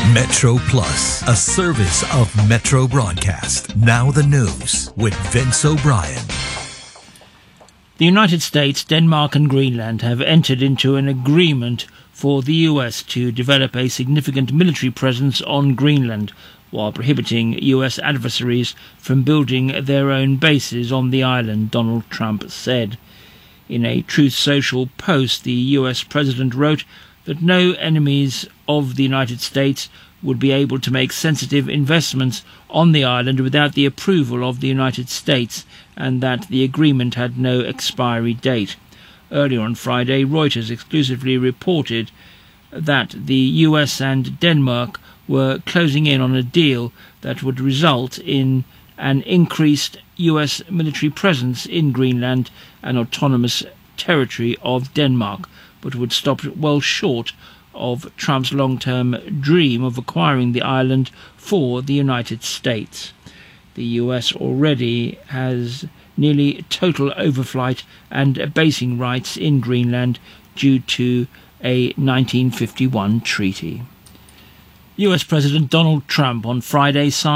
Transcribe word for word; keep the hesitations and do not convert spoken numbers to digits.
Metro Plus, a service of Metro Broadcast. Now the news with Vince O'Brien. The United States, Denmark and Greenland have entered into an agreement for the U S to develop a significant military presence on Greenland, while prohibiting U S adversaries from building their own bases on the island, Donald Trump said. In a Truth Social post, the U S president wrote that no enemies of the United States would be able to make sensitive investments on the island without the approval of the United States, and that the agreement had no expiry date. Earlier on Friday, Reuters exclusively reported that the U S and Denmark were closing in on a deal that would result in an increased U S military presence in Greenland, an autonomous territory of Denmark, but would stop well short of Trump's long-term dream of acquiring the island for the United States. The U S already has nearly total overflight and basing rights in Greenland due to a nineteen fifty-one treaty. U S President Donald Trump on Friday signed